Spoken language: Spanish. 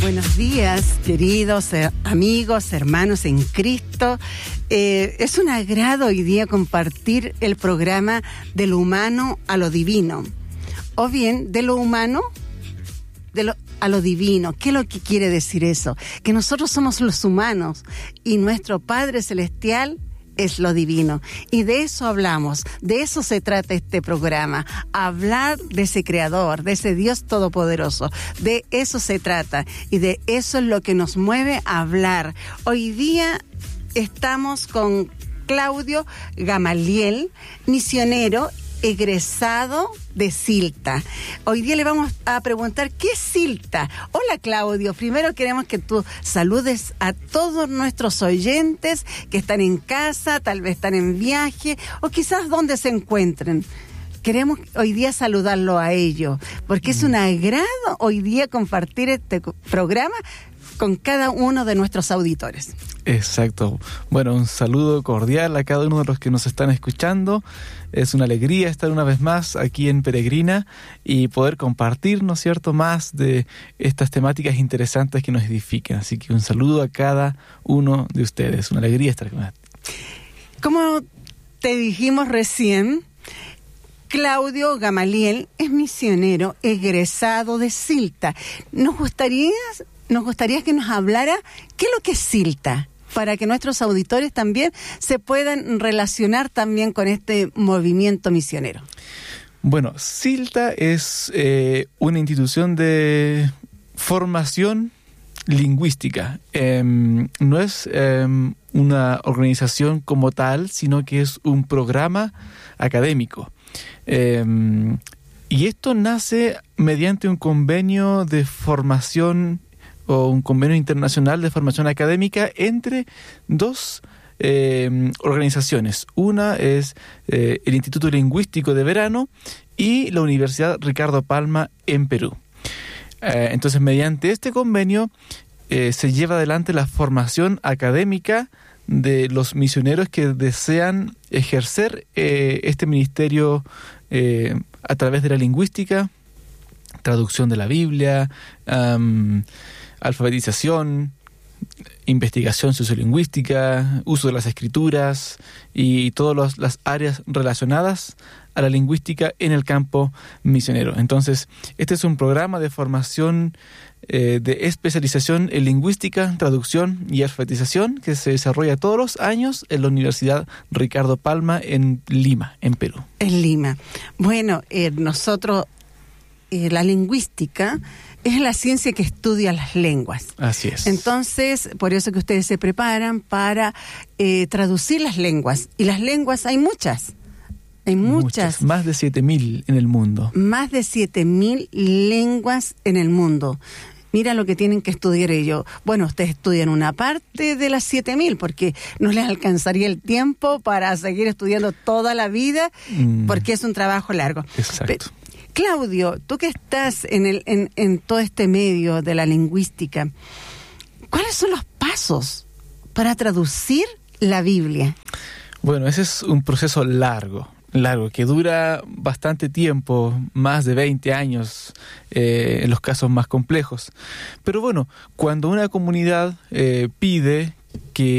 Buenos días, queridos amigos, hermanos en Cristo. Es un agrado hoy día compartir el programa de lo humano a lo divino. O bien, de lo humano a lo divino. ¿Qué es lo que quiere decir eso? Que nosotros somos los humanos y nuestro Padre Celestial es lo divino. Y de eso hablamos, de eso se trata este programa, hablar de ese Creador, de ese Dios Todopoderoso, de eso se trata y de eso es lo que nos mueve a hablar. Hoy día estamos con Claudio Gamaliel, misionero egresado de Silta. Hoy día le vamos a preguntar ¿qué es Silta? Hola Claudio, primero queremos que tú saludes a todos nuestros oyentes que están en casa, tal vez están en viaje o quizás donde se encuentren. Queremos hoy día saludarlo a ellos, porque es un agrado hoy día compartir este programa con cada uno de nuestros auditores. Exacto. Bueno, un saludo cordial a cada uno de los que nos están escuchando. Es una alegría estar una vez más aquí en Peregrina y poder compartir, ¿no es cierto?, más de estas temáticas interesantes que nos edifiquen. Así que un saludo a cada uno de ustedes. Una alegría estar con ustedes. Como te dijimos recién, Claudio Gamaliel es misionero egresado de Silta. Nos gustaría que nos hablara qué es lo que es Silta, para que nuestros auditores también se puedan relacionar también con este movimiento misionero. Bueno, Silta es una institución de formación lingüística. No es una organización como tal, sino que es un programa académico. Y esto nace mediante un convenio de formación o un convenio internacional de formación académica entre dos organizaciones. Una es el Instituto Lingüístico de Verano y la Universidad Ricardo Palma en Perú. Entonces, mediante este convenio se lleva adelante la formación académica de los misioneros que desean ejercer este ministerio a través de la lingüística, traducción de la Biblia, alfabetización, investigación sociolingüística, uso de las escrituras y todas las áreas relacionadas a la lingüística en el campo misionero. Entonces, este es un programa de formación de especialización en lingüística, traducción y alfabetización que se desarrolla todos los años en la Universidad Ricardo Palma en Lima, en Perú. En Lima. Bueno, nosotros, la lingüística es la ciencia que estudia las lenguas. Así es. Entonces, por eso que ustedes se preparan para traducir las lenguas. Y las lenguas hay muchas. Hay muchas. Más de 7.000 en el mundo. Más de 7.000 lenguas en el mundo. Mira lo que tienen que estudiar ellos. Bueno, ustedes estudian una parte de las 7.000 porque no les alcanzaría el tiempo para seguir estudiando toda la vida porque es un trabajo largo. Exacto. Claudio, tú que estás en todo este medio de la lingüística, ¿cuáles son los pasos para traducir la Biblia? Bueno, ese es un proceso largo, que dura bastante tiempo, más de 20 años en los casos más complejos. Pero bueno, cuando una comunidad pide que